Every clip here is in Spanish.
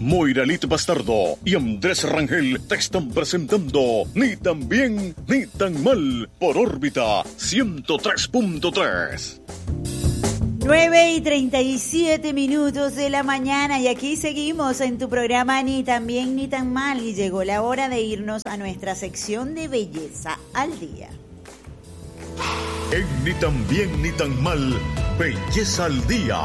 Moira Lit Bastardo y Andrés Rangel te están presentando Ni tan bien ni tan mal por órbita 103.3. 9:37 de la mañana y aquí seguimos en tu programa Ni tan bien ni tan mal y llegó la hora de irnos a nuestra sección de Belleza al Día. En Ni tan bien ni tan mal, Belleza al Día.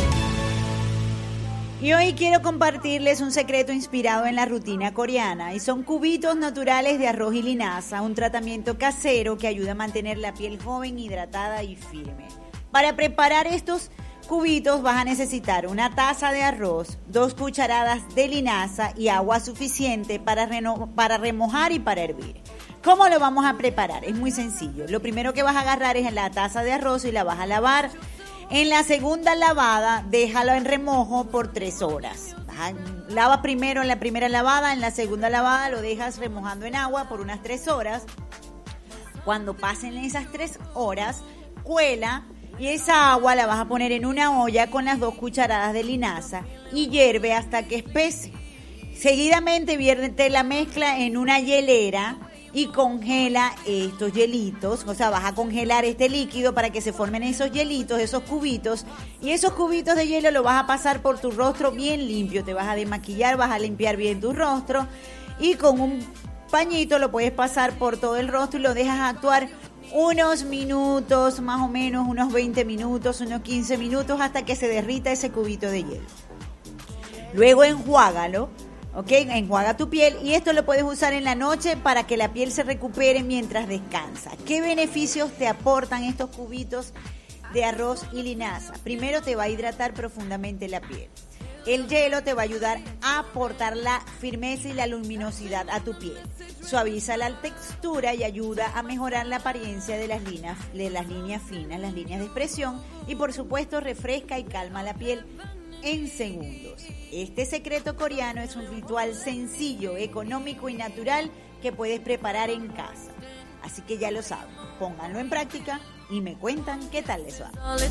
Y hoy quiero compartirles un secreto inspirado en la rutina coreana y son cubitos naturales de arroz y linaza, un tratamiento casero que ayuda a mantener la piel joven, hidratada y firme. Para preparar estos cubitos vas a necesitar una taza de arroz, 2 cucharadas de linaza y agua suficiente para remojar y para hervir. ¿Cómo lo vamos a preparar? Es muy sencillo. Lo primero que vas a agarrar es la taza de arroz y la vas a lavar. En la segunda lavada, déjalo en remojo por 3 horas. Lava primero en la primera lavada, en la segunda lavada lo dejas remojando en agua por unas 3 horas. Cuando pasen esas 3 horas, cuela y esa agua la vas a poner en una olla con las 2 cucharadas de linaza y hierve hasta que espese. Seguidamente vierte la mezcla en una hielera y congela estos hielitos, o sea, vas a congelar este líquido para que se formen esos hielitos, esos cubitos, y esos cubitos de hielo lo vas a pasar por tu rostro bien limpio, te vas a desmaquillar, vas a limpiar bien tu rostro, y con un pañito lo puedes pasar por todo el rostro y lo dejas actuar unos minutos, más o menos, unos 20 minutos, unos 15 minutos, hasta que se derrita ese cubito de hielo. Luego enjuágalo. ¿Ok? Enjuaga tu piel y esto lo puedes usar en la noche para que la piel se recupere mientras descansa. ¿Qué beneficios te aportan estos cubitos de arroz y linaza? Primero, te va a hidratar profundamente la piel. El hielo te va a ayudar a aportar la firmeza y la luminosidad a tu piel. Suaviza la textura y ayuda a mejorar la apariencia de las líneas finas, las líneas de expresión y por supuesto refresca y calma la piel en segundos. Este secreto coreano es un ritual sencillo, económico y natural que puedes preparar en casa. Así que ya lo saben, pónganlo en práctica y me cuentan qué tal les va.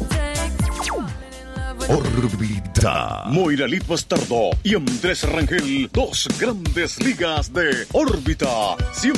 Órbita. Moira Lit Bastardo y Andrés Rangel, 2 grandes ligas de órbita 103.3.